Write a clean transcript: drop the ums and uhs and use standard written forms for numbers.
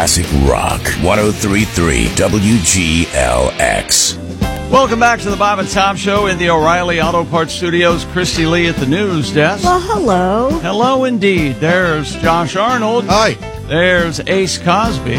classic rock. 103.3 WGLX. Welcome back to the Bob and Tom Show in the O'Reilly Auto Parts Studios. Christy Lee at the news desk. Well, hello. Hello, indeed. There's Josh Arnold. Hi. There's Ace Cosby.